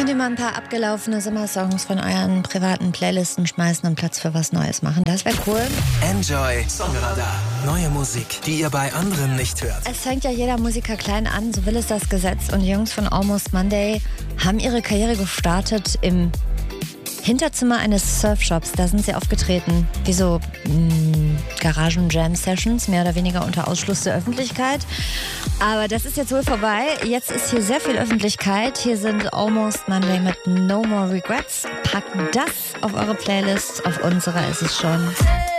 Könnt ihr mal ein paar abgelaufene Sommersongs von euren privaten Playlisten schmeißen und Platz für was Neues machen? Das wäre cool. Enjoy Songradar. Neue Musik, die ihr bei anderen nicht hört. Es fängt ja jeder Musiker klein an, so will es das Gesetz. Und die Jungs von Almost Monday haben ihre Karriere gestartet im Hinterzimmer eines Surfshops. Da sind sie aufgetreten, wie so Garagen-Jam-Sessions, mehr oder weniger unter Ausschluss der Öffentlichkeit. Aber das ist jetzt wohl vorbei. Jetzt ist hier sehr viel Öffentlichkeit. Hier sind Almost Monday mit No More Regrets. Packt das auf eure Playlist. Auf unserer ist es schon.